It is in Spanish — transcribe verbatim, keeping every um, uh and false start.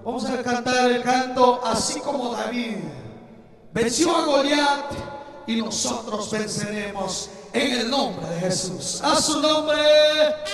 Vamos a cantar el canto así como David venció a Goliat y nosotros venceremos en el nombre de Jesús. A su nombre.